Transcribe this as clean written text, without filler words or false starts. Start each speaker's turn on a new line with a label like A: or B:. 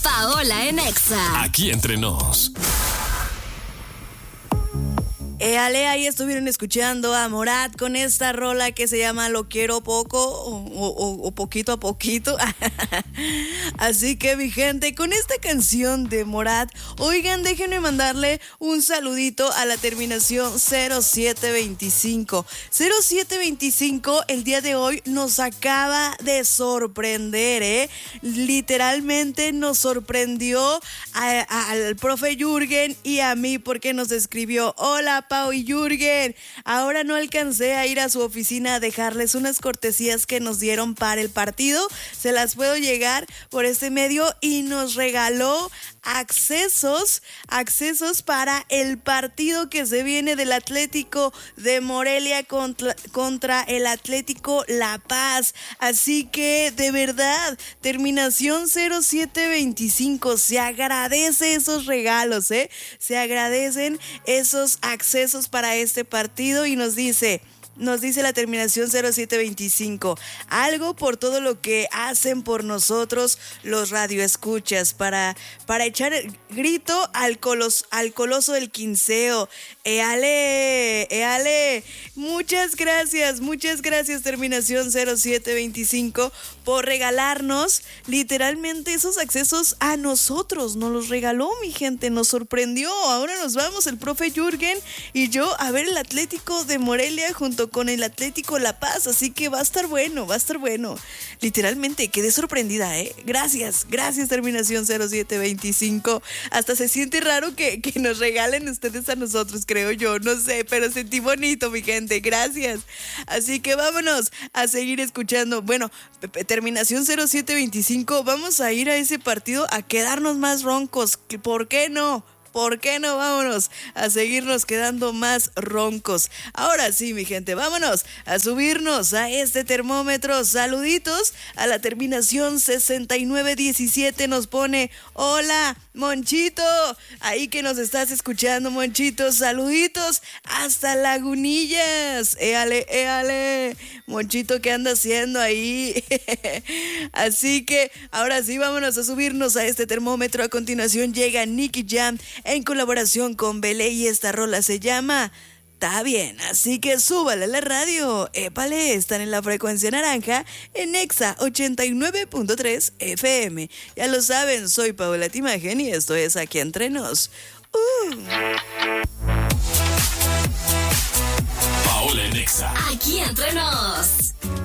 A: Paola en Exa.
B: Aquí entre nos.
C: Ale, ahí estuvieron escuchando a Morat con esta rola que se llama Lo Quiero Poco o Poquito a Poquito. Así que mi gente, con esta canción de Morat, oigan, déjenme mandarle un saludito a la terminación 0725. 0725 el día de hoy nos acaba de sorprender, ¿eh? Literalmente nos sorprendió al profe Jürgen y a mí porque nos escribió: hola Pau y Jürgen, ahora no alcancé a ir a su oficina a dejarles unas cortesías que nos dieron para el partido, se las puedo llegar por este medio, y nos regaló accesos para el partido que se viene del Atlético de Morelia contra el Atlético La Paz. Así que de verdad, terminación 0725, se agradece esos regalos, se agradecen esos accesos para este partido, y nos dice la terminación 0725, algo por todo lo que hacen por nosotros los radioescuchas, para echar el grito al coloso del quinceo. Éale, muchas gracias terminación 0725 por regalarnos literalmente esos accesos a nosotros. Nos los regaló, mi gente, nos sorprendió. Ahora nos vamos el profe Jürgen y yo a ver el Atlético de Morelia junto con el Atlético La Paz, así que va a estar bueno. Literalmente quedé sorprendida, Gracias terminación 0725. Hasta se siente raro que nos regalen ustedes a nosotros, creo yo, no sé, pero sentí bonito, mi gente, gracias. Así que vámonos a seguir escuchando. Bueno, terminación 0725, vamos a ir a ese partido a quedarnos más roncos. ¿Por qué no? Vámonos a seguirnos quedando más roncos. Ahora sí, mi gente, vámonos a subirnos a este termómetro. Saluditos a la terminación 6917, nos pone: hola, Monchito, ahí que nos estás escuchando, Monchito, saluditos hasta Lagunillas. Éale, Monchito, ¿qué anda haciendo ahí? Así que ahora sí, vámonos a subirnos a este termómetro. A continuación llega Nicky Jam en colaboración con Belé, y esta rola se llama Está Bien. Así que súbale a la radio. Épale, están en la frecuencia naranja en Exa 89.3 FM. Ya lo saben, soy Paola Timagen y esto es Aquí Entre Nos.
B: Paola en Exa.
A: Aquí Entre Nos.